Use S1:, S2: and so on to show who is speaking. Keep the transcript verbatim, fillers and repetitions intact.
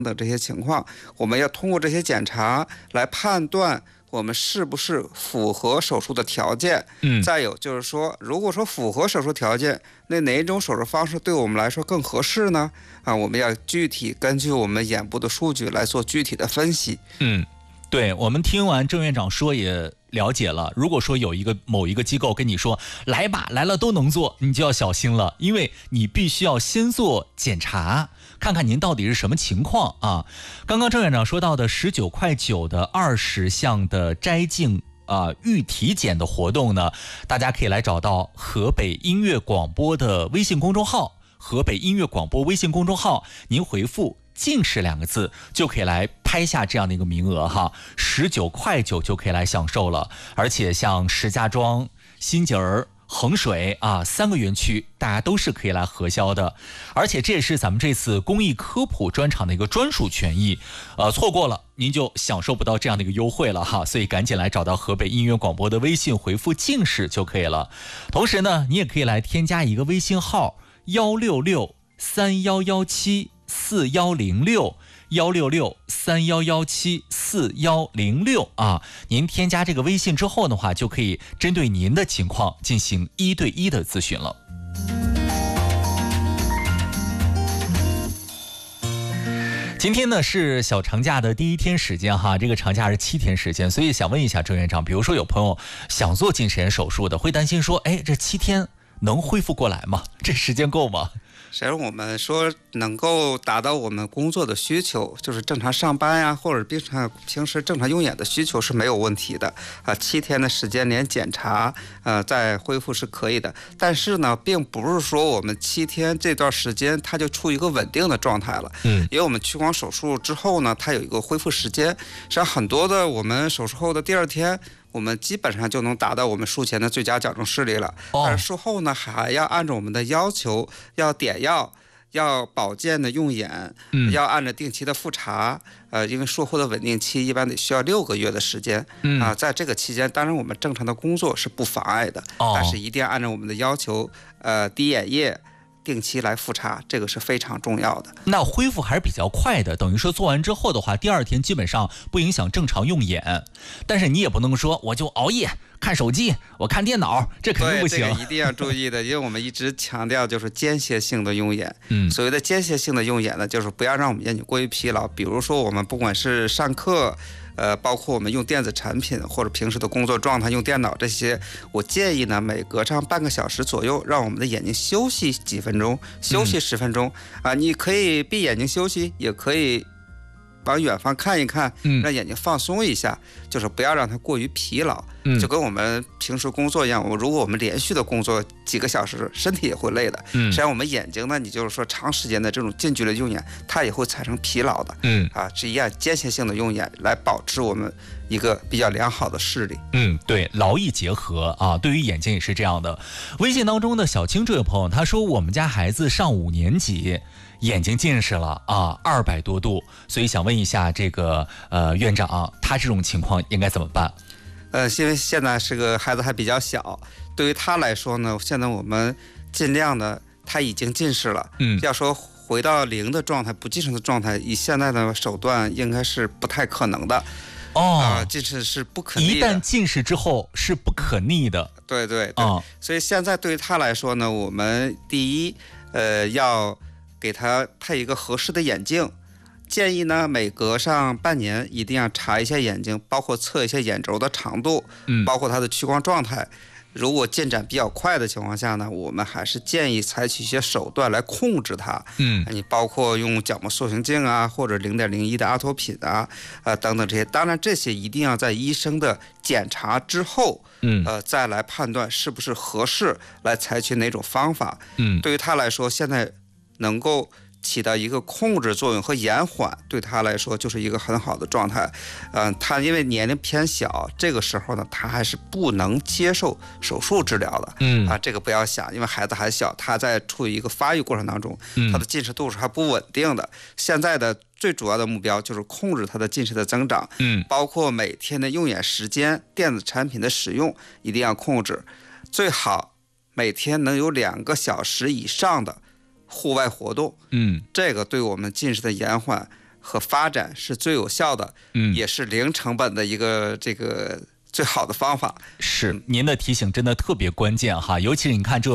S1: 等这些情况，我们要通过这些检查来判断我们是不是符合手术的条件。
S2: 嗯，
S1: 再有就是说，如果说符合手术条件，那哪一种手术方式对我们来说更合适呢？啊，我们要具体根据我们眼部的数据来做具体的分析。
S2: 嗯，对，我们听完郑院长说也了解了。如果说有一个某一个机构跟你说来吧，来了都能做，你就要小心了，因为你必须要先做检查，看看您到底是什么情况啊。刚刚郑院长说到的十九块九的二十项的摘镜啊、呃、预体检的活动呢，大家可以来找到河北音乐广播的微信公众号，河北音乐广播微信公众号，您回复近视两个字就可以来拍下这样的一个名额哈，十九块九就可以来享受了。而且像石家庄、新景儿、衡水啊三个园区，大家都是可以来核销的。而且这也是咱们这次公益科普专场的一个专属权益，呃，错过了您就享受不到这样的一个优惠了哈。所以赶紧来找到河北音乐广播的微信，回复近视就可以了。同时呢，你也可以来添加一个微信号幺六六三幺幺七四幺零六幺六六三幺幺七四幺零六啊，您添加这个微信之后的话，就可以针对您的情况进行一对一的咨询了。今天呢是小长假的第一天时间哈，这个长假是七天时间，所以想问一下郑院长，比如说有朋友想做近视眼手术的，会担心说，哎，这七天能恢复过来吗？这时间够吗？
S1: 实际上我们说能够达到我们工作的需求，就是正常上班呀，或者平常平时正常用眼的需求是没有问题的啊。七天的时间连检查呃再恢复是可以的，但是呢，并不是说我们七天这段时间它就处于一个稳定的状态了。
S2: 嗯，
S1: 因为我们屈光手术之后呢，它有一个恢复时间，实际上很多的我们手术后的第二天，我们基本上就能达到我们术前的最佳矫正视力了。
S2: 哦、
S1: 而术后呢，还要按照我们的要求，要点药，要保健的用眼，
S2: 嗯、
S1: 要按照定期的复查。呃，因为术后的稳定期一般得需要六个月的时间。嗯啊，在这个期间，当然我们正常的工作是不妨碍的，哦、但是一定要按照我们的要求，呃，滴眼液。定期来复查，这个是非常重要的。
S2: 那恢复还是比较快的，等于说做完之后的话，第二天基本上不影响正常用眼。但是你也不能说我就熬夜看手机，我看电脑，这肯定不行。
S1: 对，这个一定要注意的，因为我们一直强调就是间歇性的用眼。
S2: 嗯，
S1: 所谓的间歇性的用眼呢，就是不要让我们眼睛过于疲劳。比如说我们不管是上课，呃，包括我们用电子产品或者平时的工作状态用电脑这些，我建议呢每隔上半个小时左右，让我们的眼睛休息几分钟，休息十分钟啊、嗯呃。你可以闭眼睛休息，也可以往远方看一看，让眼睛放松一下，嗯、就是不要让它过于疲劳。嗯，就跟我们平时工作一样，如果我们连续的工作几个小时，身体也会累的。嗯，实际上我们眼睛呢，你就是说长时间的这种近距离用眼，它也会产生疲劳的。嗯，啊，是一样间歇性的用眼来保持我们一个比较良好的视力。
S2: 嗯，对，劳逸结合啊，对于眼睛也是这样的。微信当中的小青这位朋友他说，我们家孩子上五年级，眼睛近视了啊，二百多度，所以想问一下这个呃院长、啊，他这种情况应该怎么办？
S1: 呃，因为现在是个孩子还比较小，对于他来说呢，现在我们尽量的，他已经近视了，嗯，要说回到零的状态，不近视的状态，以现在的手段应该是不太可能的。
S2: 哦，
S1: 啊，近视是不可逆的，
S2: 一旦近视之后是不可逆的。
S1: 对对对，哦、所以现在对于他来说呢，我们第一，呃，要给他配一个合适的眼镜。建议呢，每隔上半年一定要查一下眼睛，包括测一下眼轴的长度，嗯，包括它的屈光状态。如果进展比较快的情况下呢，我们还是建议采取一些手段来控制它。嗯，你包括用角膜塑形镜啊，或者零点零一的阿托品啊，呃等等这些。当然，这些一定要在医生的检查之后，嗯，呃再来判断是不是合适，来采取哪种方法。嗯，对于他来说，现在能够起到一个控制作用和延缓，对他来说就是一个很好的状态。嗯、呃，他因为年龄偏小，这个时候呢，他还是不能接受手术治疗的。嗯啊，这个不要想，因为孩子还小，他在处于一个发育过程当中，他的近视度数还不稳定的。现在的最主要的目标就是控制他的近视的增长，嗯，包括每天的用眼时间、电子产品的使用一定要控制，最好每天能有两个小时以上的户外活动，嗯，这个对我们近视的延缓和发展是最有效的，
S2: 嗯，
S1: 也是零成本的一个这个最好的方法。
S2: 是，您的提醒真的特别关键哈，尤其是你看这